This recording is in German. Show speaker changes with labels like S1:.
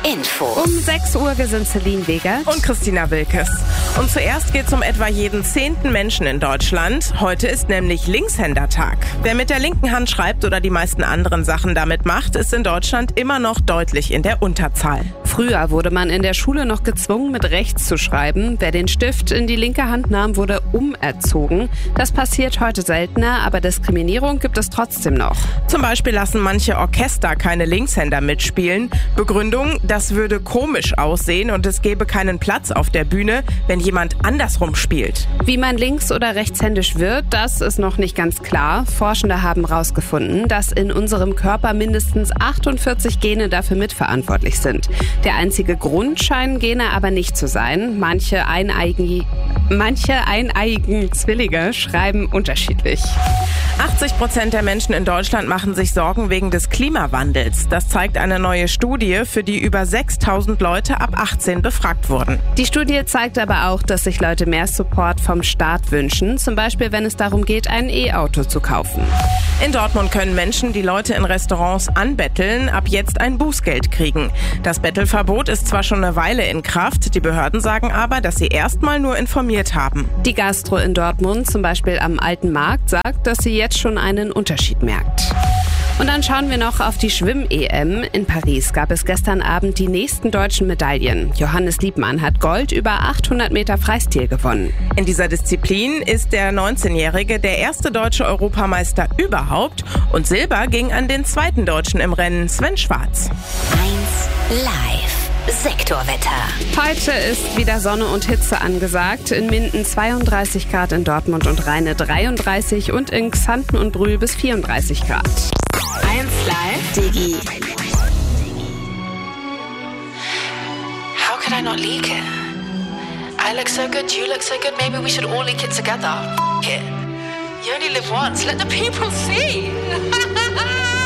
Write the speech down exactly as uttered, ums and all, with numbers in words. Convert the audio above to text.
S1: Info.
S2: Um sechs Uhr sind Celine Wegert
S3: und Christina Wilkes. Und zuerst geht es um etwa jeden zehnten Menschen in Deutschland. Heute ist nämlich Linkshändertag. Wer mit der linken Hand schreibt oder die meisten anderen Sachen damit macht, ist in Deutschland immer noch deutlich in der Unterzahl.
S2: Früher wurde man in der Schule noch gezwungen, mit rechts zu schreiben. Wer den Stift in die linke Hand nahm, wurde umerzogen. Das passiert heute seltener, aber Diskriminierung gibt es trotzdem noch.
S3: Zum Beispiel lassen manche Orchester keine Linkshänder mitspielen. Begründung, das würde komisch aussehen und es gäbe keinen Platz auf der Bühne, wenn jemand andersrum spielt.
S2: Wie man links- oder rechtshändisch wird, das ist noch nicht ganz klar. Forschende haben herausgefunden, dass in unserem Körper mindestens achtundvierzig Gene dafür mitverantwortlich sind. Der einzige Grund scheinen Gene aber nicht zu sein. Manche eineigen, manche eineigen Zwillinge schreiben unterschiedlich.
S3: achtzig Prozent der Menschen in Deutschland machen sich Sorgen wegen des Klimawandels. Das zeigt eine neue Studie, für die über sechstausend Leute ab achtzehn befragt wurden.
S2: Die Studie zeigt aber auch, dass sich Leute mehr Support vom Staat wünschen, zum Beispiel wenn es darum geht, ein E-Auto zu kaufen.
S3: In Dortmund können Menschen, die Leute in Restaurants anbetteln, ab jetzt ein Bußgeld kriegen. Das Bettelverbot ist zwar schon eine Weile in Kraft, die Behörden sagen aber, dass sie erstmal nur informiert haben.
S2: Die Gastro in Dortmund, zum Beispiel am Alten Markt, sagt, dass sie jetzt schon einen Unterschied merkt. Und dann schauen wir noch auf die Schwimm-E M. In Paris gab es gestern Abend die nächsten deutschen Medaillen. Johannes Liebmann hat Gold über achthundert Meter Freistil gewonnen.
S3: In dieser Disziplin ist der neunzehnjährige der erste deutsche Europameister überhaupt. Und Silber ging an den zweiten Deutschen im Rennen, Sven Schwarz.
S1: eins live. Sektorwetter.
S2: Heute ist wieder Sonne und Hitze angesagt. In Minden zweiunddreißig Grad, in Dortmund und Rheine dreiunddreißig und in Xanten und Brühl bis vierunddreißig Grad.
S1: eins live. Digi.
S4: How could I not leak it? I look so good, you look so good, maybe we should all leak it together. F it. You only live once, let the people see.